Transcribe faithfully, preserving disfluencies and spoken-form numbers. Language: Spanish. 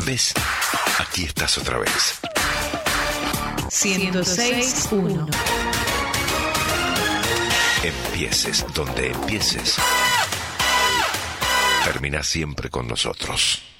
¿Ves? Aquí estás otra vez. ciento seis punto uno. Empieces donde empieces, termina siempre con nosotros.